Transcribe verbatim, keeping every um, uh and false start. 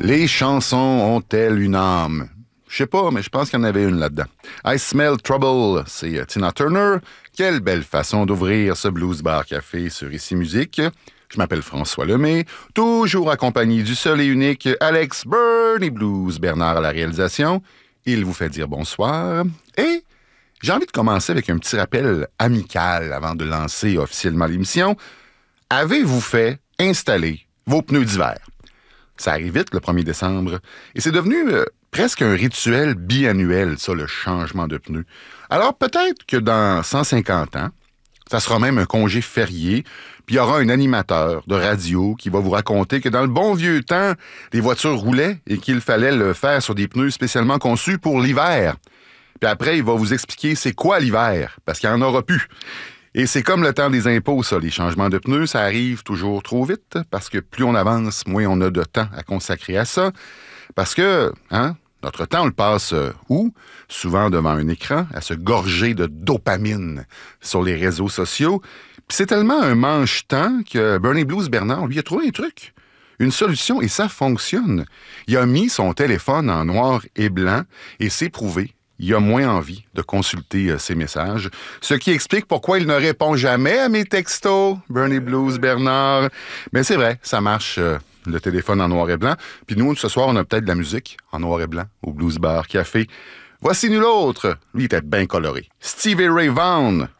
Les chansons ont-elles une âme? Je sais pas, mais je pense qu'il y en avait une là-dedans. I Smell Trouble, c'est Tina Turner. Quelle belle façon d'ouvrir ce Blues Bar Café sur Ici Musique. Je m'appelle François Lemay, toujours accompagné du seul et unique Alex Bernie Blues Bernard à la réalisation. Il vous fait dire bonsoir. Et j'ai envie de commencer avec un petit rappel amical avant de lancer officiellement l'émission. Avez-vous fait installer vos pneus d'hiver? Ça arrive vite, le premier décembre. Et c'est devenu euh, presque un rituel biannuel, ça, le changement de pneus. Alors, peut-être que dans cent cinquante ans, ça sera même un congé férié, puis il y aura un animateur de radio qui va vous raconter que dans le bon vieux temps, les voitures roulaient et qu'il fallait le faire sur des pneus spécialement conçus pour l'hiver. Puis après, il va vous expliquer c'est quoi l'hiver, parce qu'il n'y en aura plus. Et c'est comme le temps des impôts, ça, les changements de pneus, ça arrive toujours trop vite, parce que plus on avance, moins on a de temps à consacrer à ça. Parce que, hein, notre temps, on le passe euh, où? Souvent devant un écran, à se gorger de dopamine sur les réseaux sociaux. Puis c'est tellement un manche-temps que Bernie Blues Bernard, lui, a trouvé un truc, une solution, et ça fonctionne. Il a mis son téléphone en noir et blanc, et c'est prouvé. Il a moins envie de consulter euh, ses messages, ce qui explique pourquoi il ne répond jamais à mes textos, Bernie Blues Bernard. Mais c'est vrai, ça marche, euh, le téléphone en noir et blanc. Puis nous, ce soir, on a peut-être de la musique en noir et blanc au Blues Bar Café. Voici nul autre. Lui, il était bien coloré. Stevie Ray Vaughan,